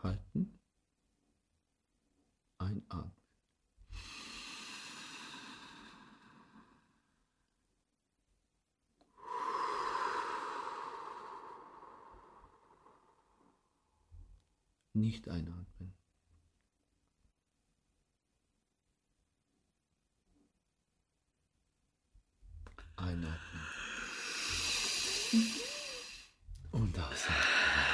halten, einatmen. Nicht einatmen. Einatmen. Und ausatmen.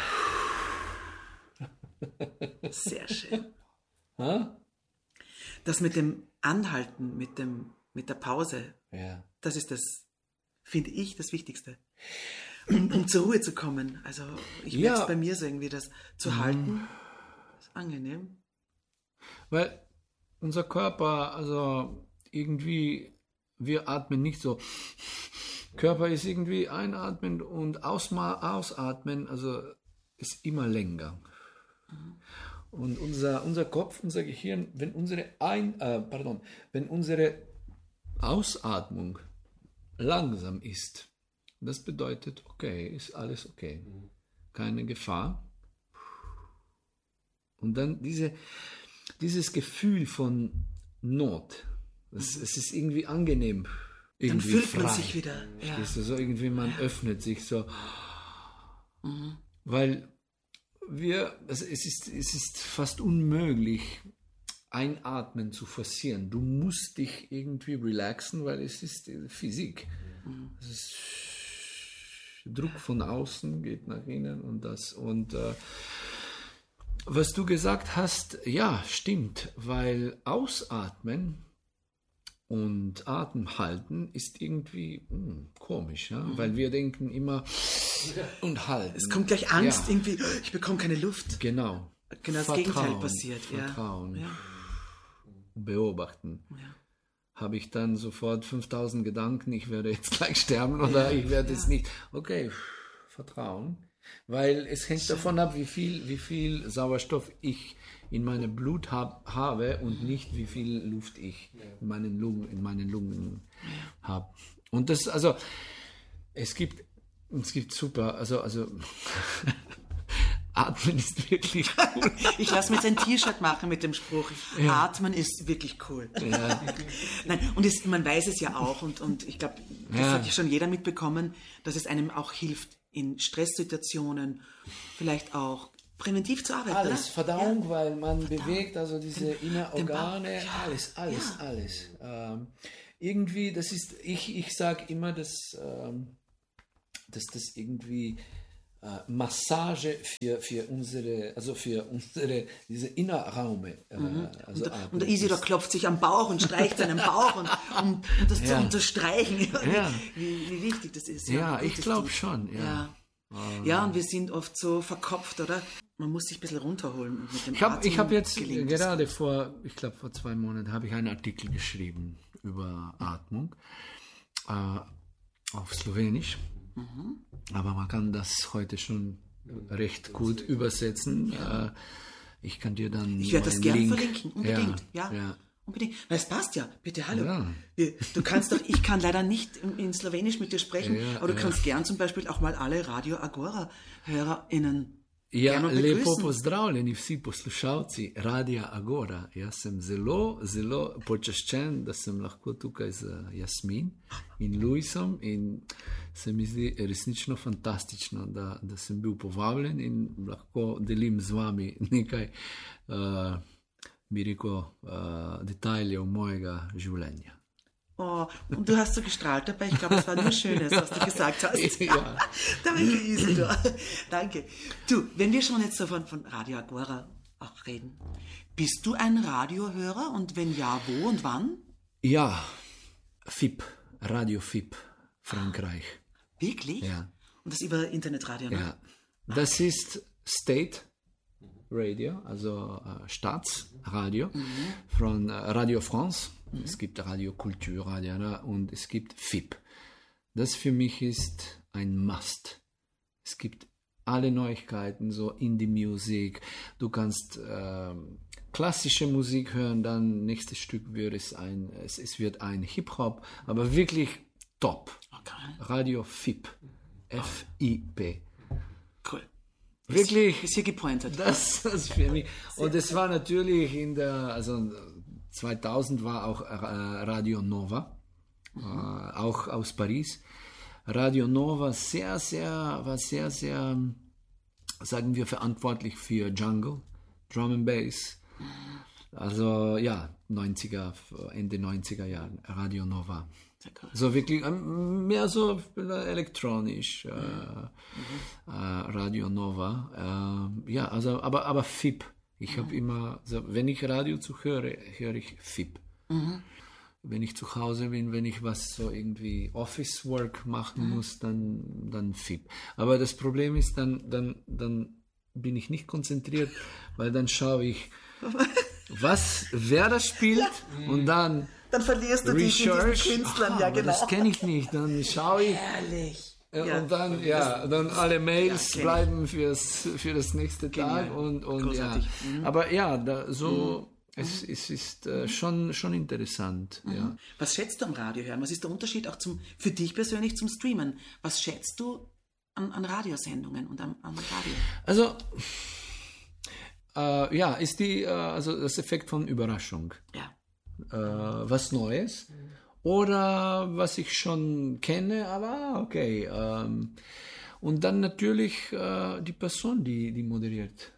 Sehr schön. Ha? Das mit dem Anhalten, mit der Pause, Ja. das ist das, finde ich, das Wichtigste. Um zur Ruhe zu kommen. Also ich merke es bei mir so irgendwie, das zu halten, ist angenehm. Weil unser Körper, also irgendwie, wir atmen nicht so. Körper ist irgendwie einatmen und ausatmen, also ist immer länger. Und unser Kopf, unser Gehirn, wenn unsere Ausatmung langsam ist, das bedeutet, okay, ist alles okay. Keine Gefahr. Und dann dieses Gefühl von Not, es ist irgendwie angenehm. Irgendwie Dann fühlt man frei. sich wieder. Ja. So irgendwie, man öffnet sich so. Weil es ist fast unmöglich, Einatmen zu forcieren. Du musst dich irgendwie relaxen, weil es ist Physik. Es ist Druck von außen geht nach innen und das. Und was du gesagt hast, ja, stimmt, weil Ausatmen und Atem halten ist irgendwie komisch, ja? Weil wir denken immer und halten. Es kommt gleich Angst, irgendwie, ich bekomme keine Luft. Genau. Genau das Gegenteil passiert. Vertrauen. Ja. Beobachten. Ja. Habe ich dann sofort 5000 Gedanken, ich werde jetzt gleich sterben oder ich werde es nicht. Okay, Vertrauen. Weil es hängt davon ab, wie viel Sauerstoff ich in meinem Blut habe und nicht wie viel Luft ich in meinen Lungen habe. Und das, also, es gibt super, also Atmen ist wirklich cool. Ich lasse mir jetzt ein T-Shirt machen mit dem Spruch, Atmen ist wirklich cool. Ja. Nein, und man weiß es ja auch und ich glaube, das hat ja schon jeder mitbekommen, dass es einem auch hilft, in Stresssituationen vielleicht auch präventiv zu arbeiten. Alles, oder? Verdauung, weil man bewegt, also diese Innerorgane, Bauch. alles. Irgendwie, das ist, ich sage immer, dass das irgendwie Massage für unsere, diese Innerraume. Also und der Isidor klopft sich am Bauch und streicht seinen Bauch, um das zu unterstreichen, wie wichtig das ist. Ja, ich glaube schon. Ja, und wir sind oft so verkopft, oder? Man muss sich ein bisschen runterholen. Mit dem Ich habe jetzt gelingt gerade vor 2 Monaten habe ich einen Artikel geschrieben über Atmung auf Slowenisch. Aber man kann das heute schon recht gut übersetzen. Ich kann dir dann Ich werde das gerne Link verlinken, unbedingt. Ja. Unbedingt. Weil es passt ja. Bitte, hallo. Ja. Du kannst doch, ich kann leider nicht in Slowenisch mit dir sprechen, aber du kannst gern zum Beispiel auch mal alle Radio Agora HörerInnen Ja, gerne lepo begrüßen. pozdravljeni vsi poslušalci Radia Agora. Jaz sem zelo počaščen, da sem lahko tukaj z Jasmin in Luisom in se mi zdi resnično fantastično, da sem bil povabljen in lahko delim z vami nekaj, bi rekel, detajljev mojega življenja. Oh, und du hast so gestrahlt dabei. Ich glaube, es war nur Schönes, was du gesagt hast. Ja. Danke, Isidor. Danke. Du, wenn wir schon jetzt so von Radio Agora auch reden, bist du ein Radiohörer und wenn ja, wo und wann? Ja, FIP, Radio FIP, Frankreich. Wirklich? Ja. Und das über Internetradio, ne? Ja, das ist State Radio, also Staatsradio von Radio France. Es gibt Radio Kulturradio und es gibt FIP. Das für mich ist ein Must. Es gibt alle Neuigkeiten, so Indie-Musik. Du kannst klassische Musik hören, dann nächstes Stück wird es wird ein Hip-Hop, aber wirklich top. Okay. Radio FIP. FIP. Cool. Wirklich? Ist hier gepointet. Das ist für mich. Und es war natürlich 2000 war auch Radio Nova, auch aus Paris. Radio Nova war sehr, sagen wir, verantwortlich für Jungle, Drum and Bass. Also ja, Ende 90er Jahren, Radio Nova. So wirklich mehr so elektronisch, Radio Nova. Ja, also aber FIP. Ich habe immer, also wenn ich Radio höre ich FIP. Wenn ich zu Hause bin, wenn ich was so irgendwie Office Work machen muss, dann FIP. Aber das Problem ist, dann bin ich nicht konzentriert, weil dann schaue ich, wer das spielt und dann verlierst du dich in diesen Künstlern, ja genau. Das kenne ich nicht, dann schaue ich. Herrlich. Und dann, dann alle Mails bleiben für das nächste Tag und ja. Aber ja, es ist schon interessant. Ja. Was schätzt du am Radio hören? Was ist der Unterschied auch für dich persönlich zum Streamen? Was schätzt du an Radiosendungen und am Radio? Also, ist also das Effekt von Überraschung. Ja. Was Neues. Oder was ich schon kenne, aber okay. Und dann natürlich die Person, die moderiert.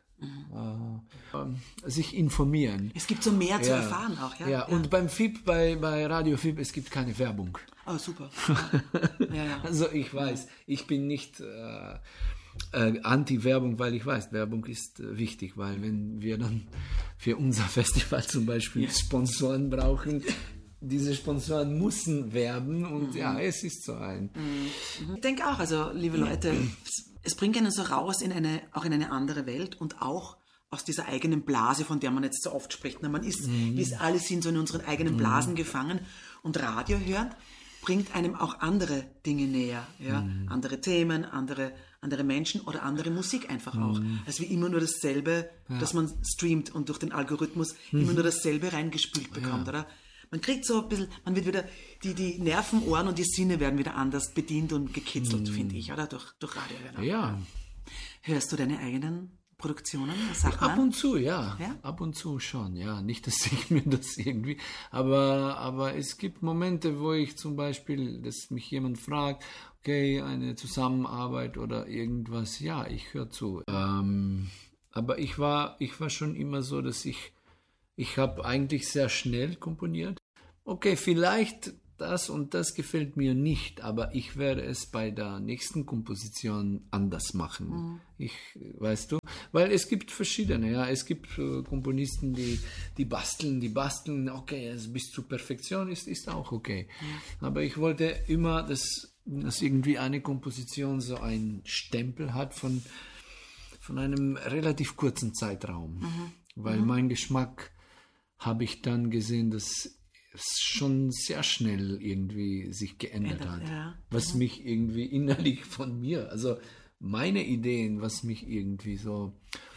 Sich informieren. Es gibt so mehr zu erfahren auch, ja? Ja, und beim FIP, bei Radio FIP, es gibt keine Werbung. Oh, super. Ja. Also ich weiß, ich bin nicht Anti-Werbung, weil ich weiß, Werbung ist wichtig, weil wenn wir dann für unser Festival zum Beispiel Sponsoren brauchen, diese Sponsoren müssen werben und es ist so ein. Ich denke auch, also liebe Leute, es bringt einen so raus in eine andere Welt und auch aus dieser eigenen Blase, von der man jetzt so oft spricht. Wir alle sind so in unseren eigenen Blasen gefangen und Radio hören bringt einem auch andere Dinge näher, ja, andere Themen, andere Menschen oder andere Musik einfach auch. Also wie immer nur dasselbe, dass man streamt und durch den Algorithmus immer nur dasselbe reingespült bekommt, oder? Man kriegt so ein bisschen, man wird wieder, die Nerven, Ohren und die Sinne werden wieder anders bedient und gekitzelt, finde ich, oder? Durch Radio hören. Ja. Hörst du deine eigenen Produktionen? Was sagt man? Ab und zu, ja. Ab und zu schon, ja. Nicht, dass ich mir das irgendwie, aber es gibt Momente, wo ich zum Beispiel, dass mich jemand fragt, okay, eine Zusammenarbeit oder irgendwas, ja, ich höre zu. Aber ich war schon immer so, dass ich habe eigentlich sehr schnell komponiert. Okay, vielleicht das und das gefällt mir nicht, aber ich werde es bei der nächsten Komposition anders machen. Weißt du, weil es gibt verschiedene, ja, es gibt Komponisten, die basteln, okay, bis zur Perfektion ist auch okay. Aber ich wollte immer, dass irgendwie eine Komposition so einen Stempel hat von einem relativ kurzen Zeitraum, weil mein Geschmack habe ich dann gesehen, dass es schon sehr schnell irgendwie sich geändert hat. Ja. Was mich irgendwie innerlich von mir, also meine Ideen, was mich irgendwie so,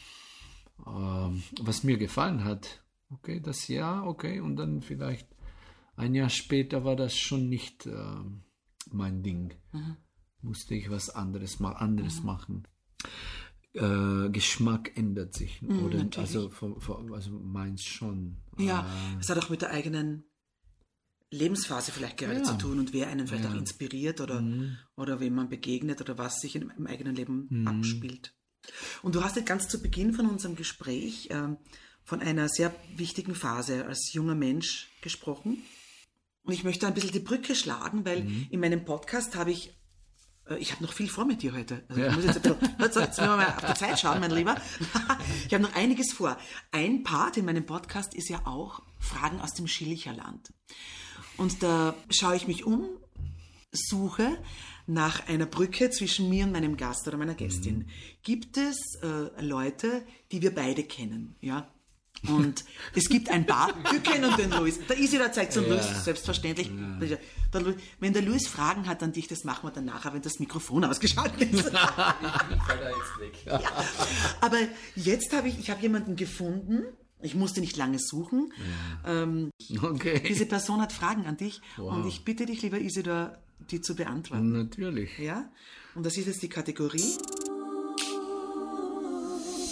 was mir gefallen hat. Okay, das Jahr, okay, und dann vielleicht ein Jahr später war das schon nicht mein Ding. Musste ich was anderes machen. Geschmack ändert sich, oder? Also meins schon. Ja, es hat auch mit der eigenen Lebensphase vielleicht gerade zu tun und wer einen vielleicht auch inspiriert oder wem man begegnet oder was sich im eigenen Leben abspielt. Und du hast jetzt ganz zu Beginn von unserem Gespräch von einer sehr wichtigen Phase als junger Mensch gesprochen. Und ich möchte ein bisschen die Brücke schlagen, weil in meinem Podcast habe ich habe noch viel vor mit dir heute. Also ich muss jetzt müssen wir mal auf die Zeit schauen, mein Lieber. Ich habe noch einiges vor. Ein Part in meinem Podcast ist ja auch Fragen aus dem Schillicherland. Und da schaue ich mich um, suche nach einer Brücke zwischen mir und meinem Gast oder meiner Gästin. Gibt es Leute, die wir beide kennen? Ja. Und es gibt ein paar, wir kennen den Luis. Der Isidor zeigt zum Luis, selbstverständlich. Ja. Wenn der Luis Fragen hat an dich, das machen wir dann nachher, wenn das Mikrofon ausgeschaltet ist. Ich fall da jetzt weg. Ja. Aber jetzt habe ich jemanden gefunden, ich musste nicht lange suchen. Ja. Okay. Diese Person hat Fragen an dich und ich bitte dich, lieber Isidor, die zu beantworten. Natürlich. Ja? Und das ist jetzt die Kategorie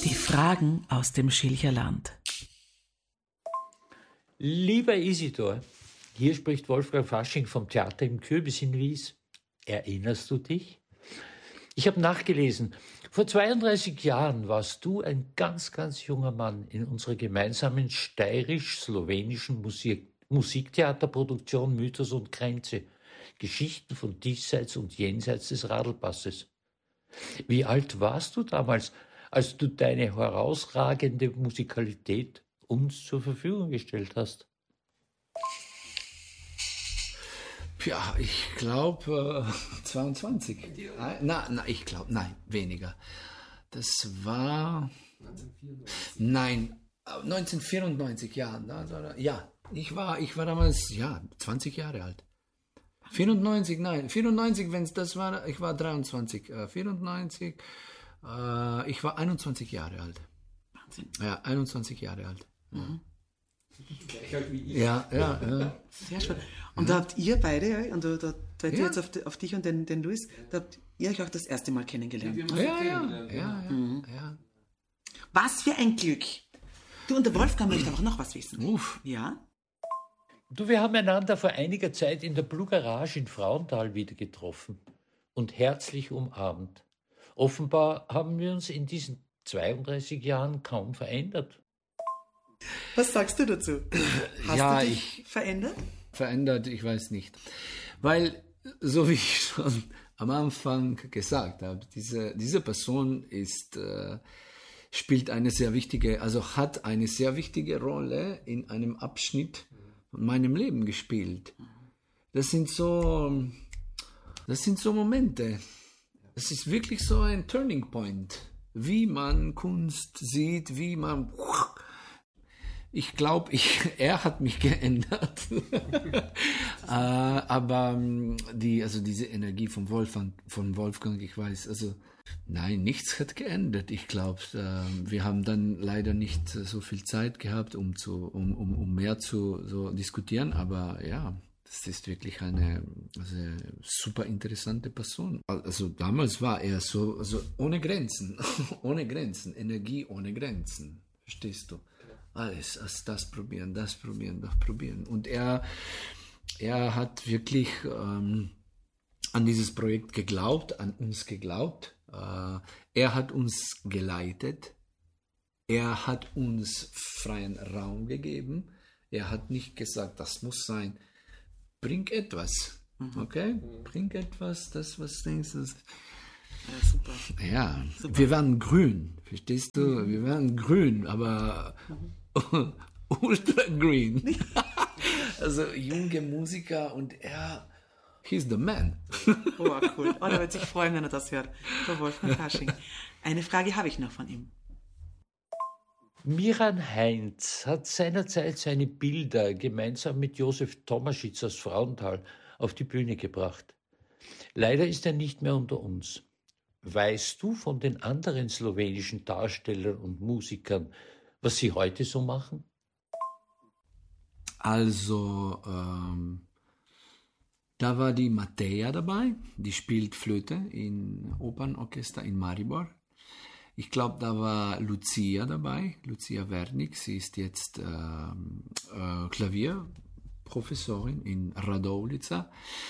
Die Fragen aus dem Schilcherland. Lieber Isidor, hier spricht Wolfgang Fasching vom Theater im Kürbis in Wies. Erinnerst du dich? Ich habe nachgelesen. Vor 32 Jahren warst du ein ganz, ganz junger Mann in unserer gemeinsamen steirisch-slowenischen Musiktheaterproduktion Mythos und Grenze. Geschichten von diesseits und jenseits des Radlpasses. Wie alt warst du damals, als du deine herausragende Musikalität uns zur Verfügung gestellt hast? Ja, ich glaube 22. Ich glaube, nein, weniger. Das war... 1994, ja. Ja, ich war damals, 20 Jahre alt. 94, wenn es das war, ich war 23. 94, ich war 21 Jahre alt. Wahnsinn. Ja, 21 Jahre alt. Mhm. Gleich alt wie ich. Ja. Sehr schön. Und da habt ihr beide, und da fällt jetzt auf dich und den Luis, da habt ihr euch auch das erste Mal kennengelernt. Wir haben uns kennengelernt. Ja. Was für ein Glück. Du und der Wolfgang möchte auch noch was wissen. Uff. Ja? Du, wir haben einander vor einiger Zeit in der Blue Garage in Frauenthal wieder getroffen und herzlich umarmt. Offenbar haben wir uns in diesen 32 Jahren kaum verändert. Was sagst du dazu? Hast du dich verändert? Verändert, ich weiß nicht. Weil, so wie ich schon am Anfang gesagt habe, diese Person spielt eine sehr wichtige, also hat eine sehr wichtige Rolle in einem Abschnitt von meinem Leben gespielt. Das sind so Momente. Das ist wirklich so ein Turning Point, wie man Kunst sieht, wie man... Ich glaube, er hat mich geändert. Aber diese Energie von Wolfgang, ich weiß, also nein, nichts hat geändert. Ich glaube, wir haben dann leider nicht so viel Zeit gehabt, um mehr zu diskutieren. Aber ja, das ist wirklich eine super interessante Person. Also damals war er so ohne Grenzen, Energie ohne Grenzen. Verstehst du? Alles, das probieren. Und er hat wirklich an dieses Projekt geglaubt, an uns geglaubt. Er hat uns geleitet. Er hat uns freien Raum gegeben. Er hat nicht gesagt, das muss sein. Bring etwas. Okay? Bring etwas, das, was denkst du. Ja, super. Ja, Super. Wir waren grün, verstehst du? Wir waren grün, aber ultra green. Also junge Musiker und he's the man. Oh, cool. Oh, der wird sich freuen, wenn er das hört. Der Wolfgang Fasching. Eine Frage habe ich noch von ihm. Miran Heinz hat seinerzeit seine Bilder gemeinsam mit Josef Tomaschitz aus Frauenthal auf die Bühne gebracht. Leider ist er nicht mehr unter uns. Weißt du von den anderen slowenischen Darstellern und Musikern, was sie heute so machen? Also, da war die Mateja dabei, die spielt Flöte im Opernorchester in Maribor. Ich glaube, da war Lucia dabei, Lucia Wernick, sie ist jetzt Klavierprofessorin in Radovljica.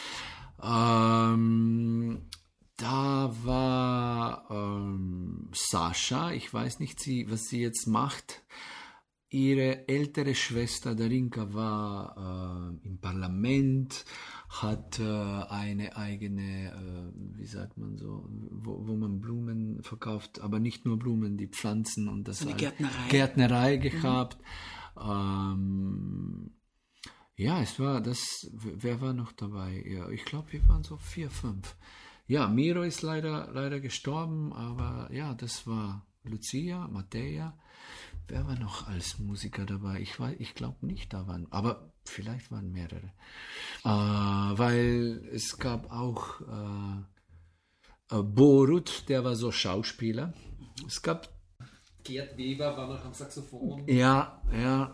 Da war Sascha, ich weiß nicht, was sie jetzt macht. Ihre ältere Schwester Darinka war im Parlament, hat eine eigene, wie sagt man so, wo man Blumen verkauft, aber nicht nur Blumen, die Pflanzen und das eine Gärtnerei gehabt. Ja, wer war noch dabei? Ja, ich glaube, wir waren so 4, 5. Ja, Miro ist leider gestorben, aber ja, das war Lucia, Mateja. Wer war noch als Musiker dabei? Ich glaube nicht, aber vielleicht waren mehrere. Weil es gab auch Borut, der war so Schauspieler. Es gab... Gerd Weber war noch am Saxophon. Ja.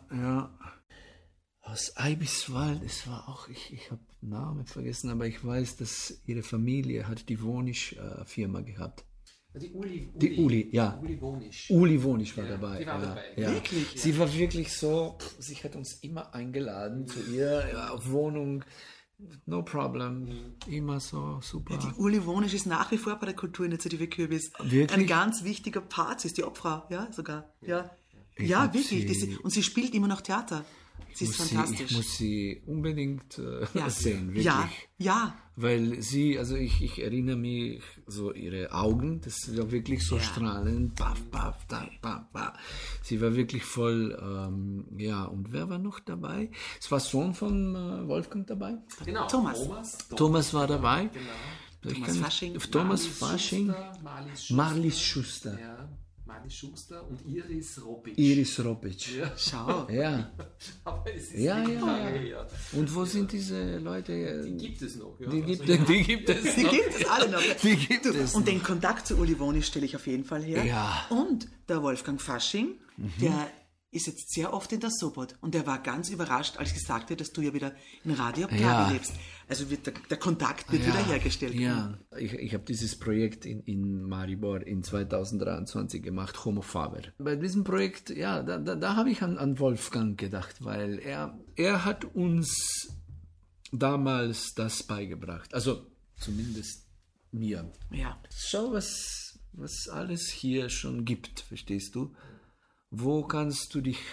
Aus Eibiswald, es war auch, ich habe den Namen vergessen, aber ich weiß, dass ihre Familie hat die Wonisch-Firma gehabt. Die Uli, ja. Uli Wonisch. Uli Wonisch war dabei. die war ja, dabei. Ja. Wirklich? Sie war wirklich so, sie hat uns immer eingeladen zu ihr auf Wohnung. No problem. Immer so super. Die Uli Wonisch ist nach wie vor bei der Kulturinitiative Kürbis Wirklich? ein ganz wichtiger Part. Sie ist die Obfrau, ja, sogar. Ja, Ich ja hab wirklich. sie- Und sie spielt immer noch Theater. Sie ist fantastisch. Ich muss sie unbedingt ja. sehen, wirklich. Ja, Weil sie, also ich erinnere mich, so ihre Augen, das war wirklich so strahlend. Paf, paf, da, paf, paf. Sie war wirklich voll, ja, und wer war noch dabei? Es war Sohn von Wolfgang dabei. Genau. Thomas. Thomas war dabei. Genau. Thomas Fasching. Thomas Fasching. Marlies Schuster. Ja, Marlies Schuster und Iris Robic. Iris Robic. Ja. Schau. Ja. Aber es ist Ja, wirklich ja, lange ja. her. Und wo sind diese Leute? Die gibt es noch. Ja. Die Also, gibt es Die gibt es alle noch. Die gibt es Und den Kontakt zu Uli Wonisch stelle ich auf jeden Fall her. Ja. Und der Wolfgang Fasching, der ist jetzt sehr oft in der Sobot. Und der war ganz überrascht, als ich gesagt habe, dass du ja wieder in Radio Plavi Ja. lebst. Also wird der Kontakt wird wieder hergestellt. Ja, ich habe dieses Projekt in Maribor in 2023 gemacht, Homo Faber. Bei diesem Projekt, ja, da habe ich an Wolfgang gedacht, weil er hat uns damals das beigebracht. Also zumindest mir. Ja. Schau, was alles hier schon gibt, verstehst du? Wo kannst du die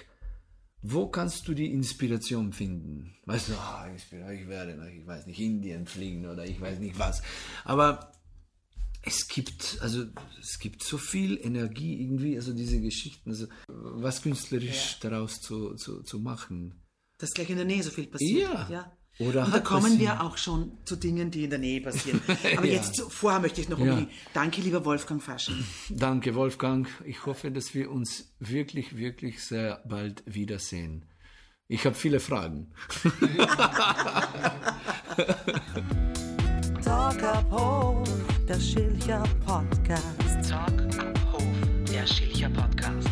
Inspiration finden? Weißt du, ich werde nach, ich weiß nicht, Indien fliegen oder ich weiß nicht was. Aber es gibt so viel Energie irgendwie, also diese Geschichten, also was künstlerisch daraus zu machen. Dass gleich in der Nähe so viel passiert. Ja. Oder und da hat kommen passiert. wir auch schon zu Dingen, die in der Nähe passieren. Aber Ja. jetzt vorher möchte ich noch unbedingt. Danke, lieber Wolfgang Fasching. Danke, Wolfgang. Ich hoffe, dass wir uns wirklich, wirklich sehr bald wiedersehen. Ich habe viele Fragen. Talk ab Hof, der Schilcher Podcast. Talk am Hof, der Schilcher Podcast.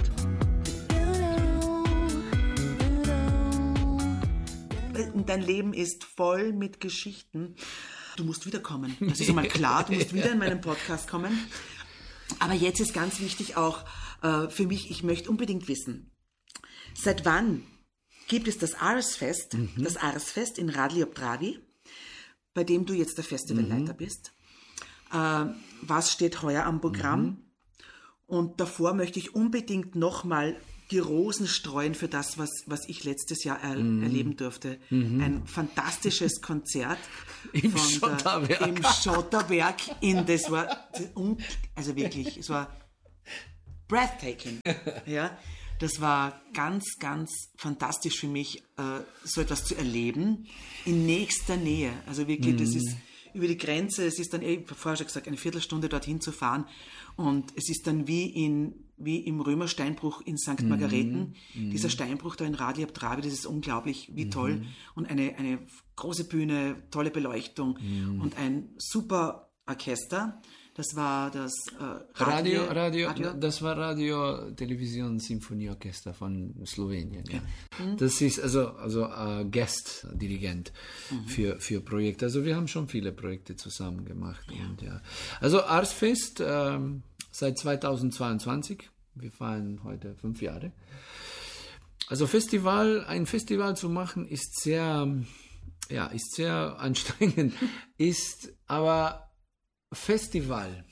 Dein Leben ist voll mit Geschichten. Du musst wiederkommen. Das ist einmal klar, du musst wieder in meinen Podcast kommen. Aber jetzt ist ganz wichtig auch für mich, ich möchte unbedingt wissen, seit wann gibt es das Arsfest, das Arsfest in Radli ob Dravi, bei dem du jetzt der Festivalleiter bist. Was steht heuer am Programm? Und davor möchte ich unbedingt nochmal die Rosen streuen für das, was ich letztes Jahr erleben durfte. Ein fantastisches Konzert Im Schotterwerk. Im Schotterwerk. Das war, also wirklich, es war breathtaking. Ja, das war ganz, ganz fantastisch für mich, so etwas zu erleben in nächster Nähe. Also wirklich, das ist über die Grenze, es ist dann, ich habe vorher schon gesagt, eine Viertelstunde dorthin zu fahren und es ist dann wie im Römersteinbruch in St. Margareten. Dieser Steinbruch da in Radli ob Dravi, das ist unglaublich, wie toll. Und eine große Bühne, tolle Beleuchtung und ein super Orchester. Das war das Das war Radio-Television-Symphonieorchester von Slowenien. Ja. Das ist also Guest-Dirigent für Projekte. Also wir haben schon viele Projekte zusammen gemacht. Ja. Und ja. Also Arsfest seit 2022. Wir feiern heute 5 Jahre. Also ein Festival zu machen ist sehr anstrengend. Ist aber Festival.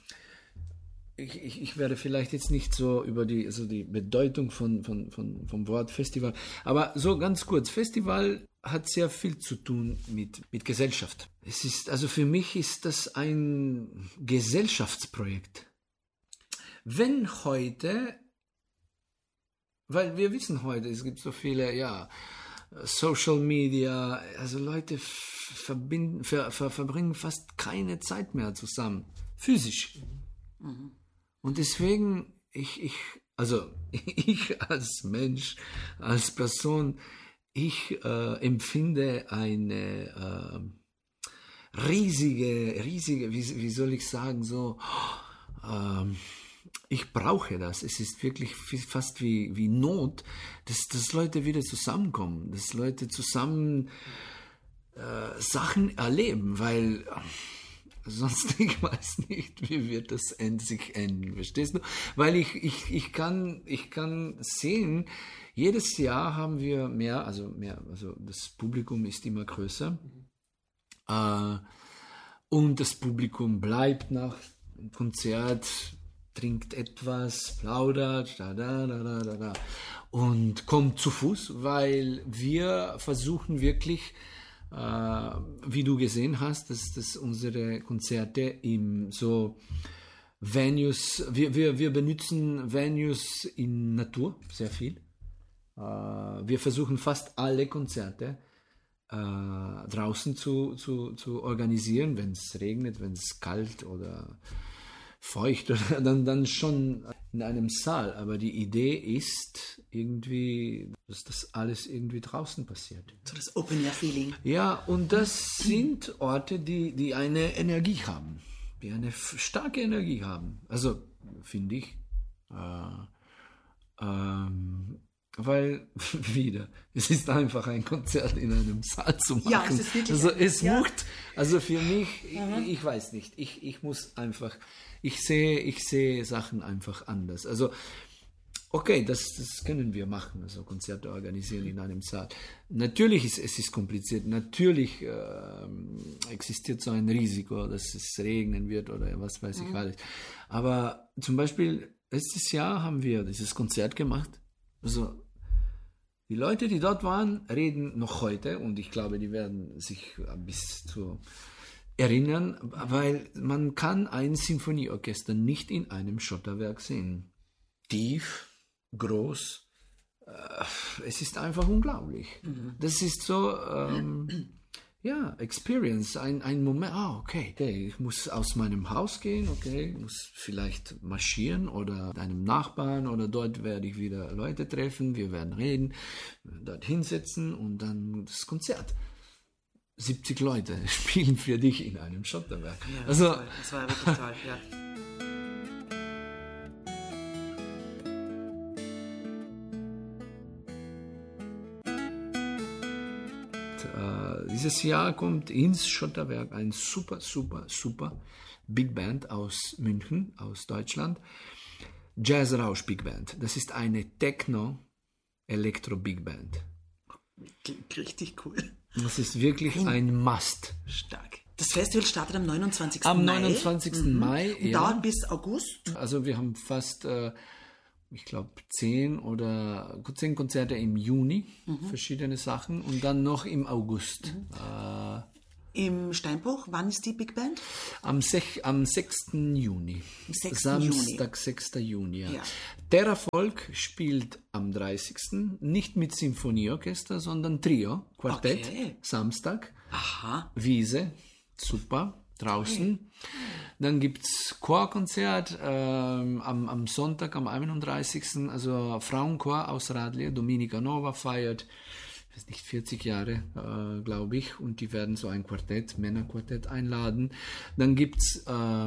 Ich werde vielleicht jetzt nicht so über die Bedeutung vom Wort Festival, aber so ganz kurz. Festival hat sehr viel zu tun mit Gesellschaft. Also für mich ist das ein Gesellschaftsprojekt. Wenn heute, weil wir wissen heute, es gibt so viele, Social Media, also Leute verbringen fast keine Zeit mehr zusammen, physisch. Und deswegen, ich als Mensch, als Person, ich empfinde eine riesige, wie soll ich sagen, so, ich brauche das. Es ist wirklich fast wie Not, dass Leute wieder zusammenkommen, dass Leute zusammen Sachen erleben, weil sonst ich weiß nicht, wie wird das sich enden, verstehst du? Weil ich kann sehen, jedes Jahr haben wir mehr, also das Publikum ist immer größer und das Publikum bleibt nach dem Konzert, trinkt etwas, plaudert, und kommt zu Fuß, weil wir versuchen wirklich, wie du gesehen hast, dass unsere Konzerte im so Venues, wir benutzen Venues in Natur sehr viel. Wir versuchen fast alle Konzerte draußen zu organisieren, wenn es regnet, wenn es kalt oder feucht oder dann schon in einem Saal. Aber die Idee ist irgendwie, dass das alles irgendwie draußen passiert. So das Open-Air-Feeling. Ja, und das sind Orte, die eine Energie haben, die eine starke Energie haben. Also, finde ich. Weil, wieder, es ist einfach ein Konzert in einem Saal zu machen. Ja, es ist wirklich. Also, es muckt, also für mich, ich weiß nicht, ich muss einfach, ich sehe Sachen einfach anders. Also, okay, das können wir machen, also Konzerte organisieren in einem Saal. Natürlich es ist kompliziert, natürlich existiert so ein Risiko, dass es regnen wird oder was weiß ich alles. Aber zum Beispiel, letztes Jahr haben wir dieses Konzert gemacht. Also, die Leute, die dort waren, reden noch heute und ich glaube, die werden sich bis zu erinnern, weil man kann ein Sinfonieorchester nicht in einem Schotterwerk sehen. Tief, groß, es ist einfach unglaublich. Das ist so, Experience, ein Moment, okay, ich muss aus meinem Haus gehen, okay, ich muss vielleicht marschieren oder einem Nachbarn oder dort werde ich wieder Leute treffen, wir werden reden, dort hinsetzen und dann das Konzert. 70 Leute spielen für dich in einem Schotterwerk. Ja, also, das war wirklich toll, ja. Dieses Jahr kommt ins Schotterwerk ein super Big Band aus München, aus Deutschland. Jazz Rausch Big Band. Das ist eine Techno-Elektro Big Band. Klingt richtig cool. Das ist wirklich ein Must. Stark. Das Festival startet am 29. Am Mai. 29. Mai, Und dauert bis August. Also wir haben fast, ich glaube, 10 Konzerte im Juni, verschiedene Sachen und dann noch im August. Im Steinbruch, wann ist die Big Band? Am 6. Juni. Am 6. Samstag, 6. Juni. Ja. Ja. Terra Folk spielt am 30. nicht mit Sinfonieorchester, sondern Trio, Quartett, Okay. Samstag. Aha. Wiese, super, draußen. Okay. Dann gibt es Chorkonzert am Sonntag, am 31. Also Frauenchor aus Radlje, Dominika Nova feiert, ich weiß nicht, 40 Jahre, glaube ich, und die werden so ein Quartett, Männerquartett einladen. Dann gibt es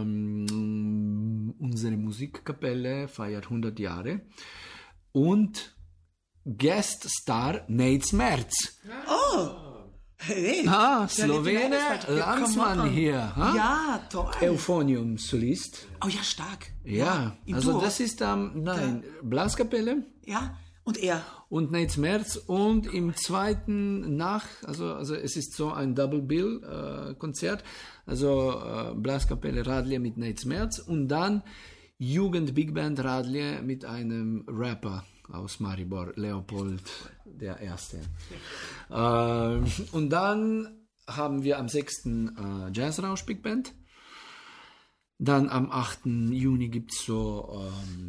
unsere Musikkapelle, feiert 100 Jahre und Guest Star Nate Merz. Oh! Hey! Slowene, Landsmann hier. Ja, toll. Euphonium-Solist. Oh ja, stark. Ja, im also Duo. das ist Blaskapelle Ja, und er. und Nate Merz und im zweiten also es ist so ein Double Bill Konzert, also Blaskapelle Radlje mit Nate Merz und dann Jugend Big Band Radlje mit einem Rapper aus Maribor, Leopold der Erste. Und dann haben wir am 6. Jazz Rausch Big Band. Dann am 8. Juni gibt es so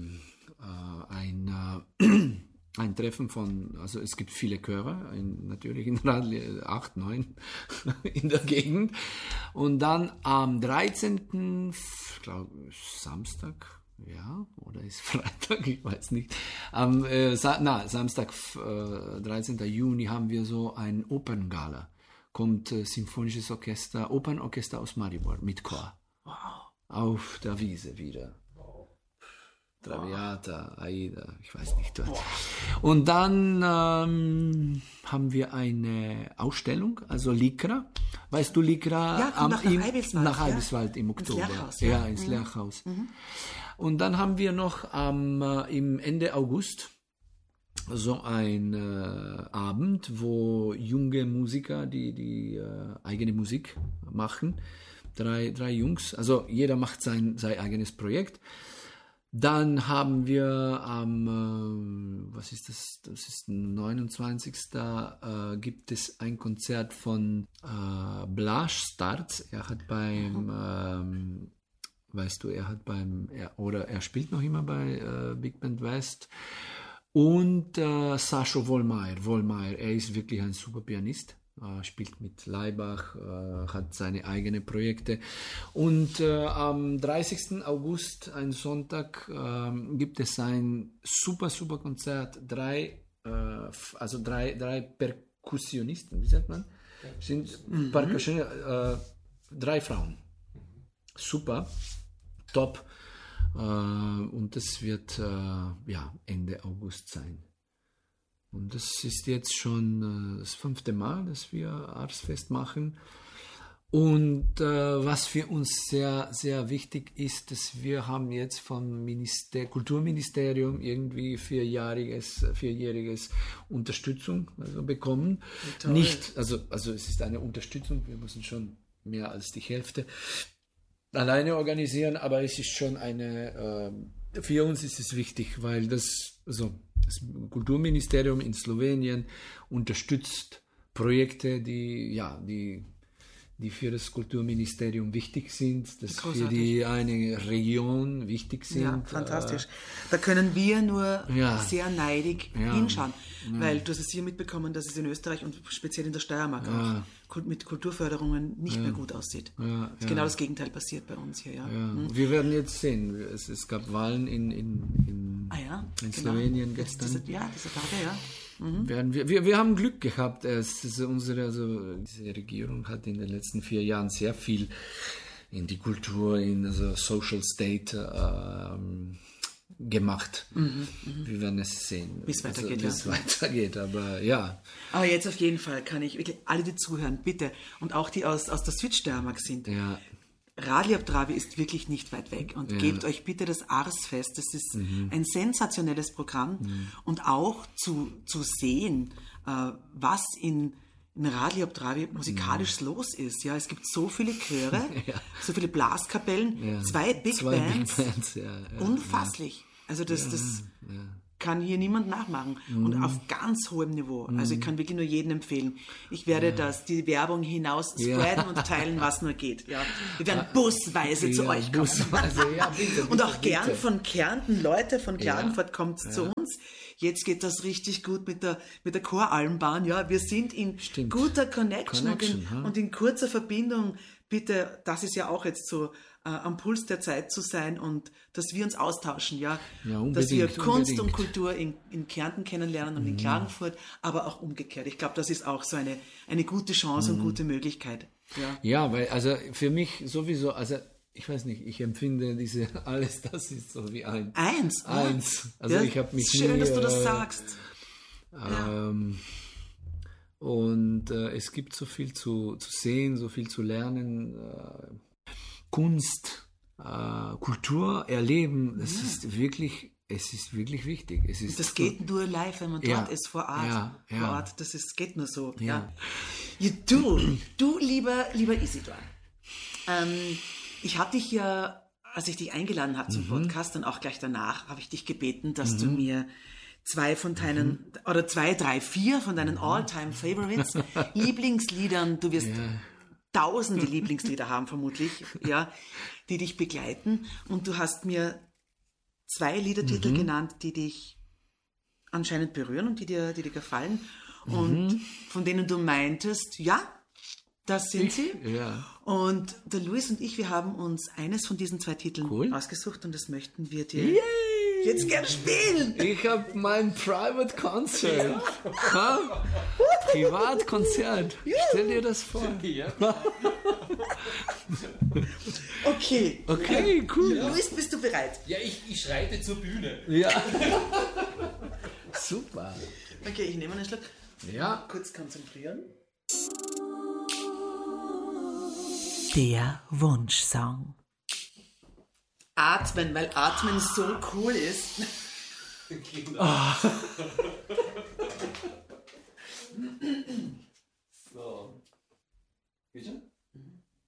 ein Treffen von, also es gibt viele Chöre, natürlich in Radlje 8, 9 in der Gegend. Und dann am 13. ich glaube Samstag, ja, oder ist Freitag, ich weiß nicht. Am Samstag, 13. Juni, haben wir so ein Operngala. Kommt Symphonisches Orchester, Opernorchester aus Maribor mit Chor. Wow. Auf der Wiese wieder. Traviata, Aida, ich weiß nicht. Und dann haben wir eine Ausstellung, also Lycra. Weißt du, Lycra? Ja, kommt nach Eibiswald. Nach Eibiswald im Oktober. Ins Lerchhaus, ja, ins Lerchhaus. Und dann haben wir noch im Ende August so ein Abend, wo junge Musiker die eigene Musik machen. Drei Jungs, also jeder macht sein eigenes Projekt. Dann haben wir was ist das? Das ist 29. Gibt es ein Konzert von Blaž Starc. Er hat er spielt noch immer bei Big Band West. Und Sašo Vollmeier, er ist wirklich ein super Pianist. Spielt mit Laibach, hat seine eigenen Projekte. Und am 30. August, ein Sonntag, gibt es ein super Konzert. Drei Perkussionisten, wie sagt man? Sind drei Frauen. Super, top. Und das wird Ende August sein. Und das ist jetzt schon das 5. Mal, dass wir Arsfest machen. Und was für uns sehr, sehr wichtig ist, dass wir haben jetzt vom Kulturministerium irgendwie vierjähriges Unterstützung bekommen. Nicht, also es ist eine Unterstützung, wir müssen schon mehr als die Hälfte alleine organisieren, aber es ist schon für uns ist es wichtig, weil das Kulturministerium in Slowenien unterstützt Projekte, die für das Kulturministerium wichtig sind, dass für die eine Region wichtig sind. Ja, fantastisch. Da können wir nur sehr neidig hinschauen, weil du hast es hier mitbekommen, dass es in Österreich und speziell in der Steiermark auch mit Kulturförderungen nicht mehr gut aussieht. Genau das Gegenteil passiert bei uns hier. Wir werden jetzt sehen. Es gab Wahlen in Slowenien gestern. Diese Tage, Wir haben Glück gehabt. Diese Regierung hat in den letzten 4 Jahren sehr viel in die Kultur, in Social State gemacht. Wir werden es sehen, wie es weitergeht. Aber ja. Aber jetzt auf jeden Fall kann ich wirklich alle, die zuhören, bitte, und auch die aus der Südsteiermark sind, Radli ob Travi ist wirklich nicht weit weg und gebt euch bitte das Arsfest. Das ist ein sensationelles Programm und auch zu sehen, was in Radli ob Travi musikalisch los ist. Ja, es gibt so viele Chöre, so viele Blaskapellen, 2 Big Bands. Unfasslich. Also das kann hier niemand nachmachen und auf ganz hohem Niveau. Also ich kann wirklich nur jedem empfehlen. Ich werde die Werbung hinaus spreaden und teilen, was nur geht. Ja. Wir werden busweise zu euch kommen. Bitte, und auch gern von Kärnten, Leute von Klagenfurt kommt zu uns. Jetzt geht das richtig gut mit der Choralmbahn. Ja, wir sind in guter Connection und in kurzer Verbindung. Bitte, das ist ja auch jetzt so am Puls der Zeit zu sein und dass wir uns austauschen, dass wir Kunst und Kultur in Kärnten kennenlernen und in Klagenfurt, aber auch umgekehrt. Ich glaube, das ist auch so eine gute Chance und gute Möglichkeit. Ja, weil also für mich sowieso, also ich weiß nicht, ich empfinde alles, das ist so wie eins. Also ich habe mich schön, dass du das sagst. Und es gibt so viel zu sehen, so viel zu lernen. Kunst, Kultur erleben, es ist wirklich wichtig. Das geht nur live, wenn man dort ist, vor Ort. Das geht nur so. Ja. Du lieber Isidor, ich habe dich ja, als ich dich eingeladen habe zum Podcast und auch gleich danach, habe ich dich gebeten, dass du mir 4 von deinen All-Time-Favorites, Lieblingsliedern, du wirst tausende Lieblingslieder haben vermutlich, die dich begleiten. Und du hast mir 2 Liedertitel genannt, die dich anscheinend berühren und die dir gefallen. Und von denen du meintest, das sind sie. Ja. Und der Luis und ich, wir haben uns eines von diesen 2 Titeln ausgesucht und das möchten wir dir jetzt gerne spielen. Ich habe mein Private Concert. Privatkonzert. Stell dir das vor. Okay. Okay, cool. Luis, bist du bereit? Ja, ich schreite zur Bühne. Ja. Super. Okay, ich nehme einen Schluck. Ja. Kurz konzentrieren. Der Wunschsong. Atmen, weil Atmen so cool ist. So. Bitte?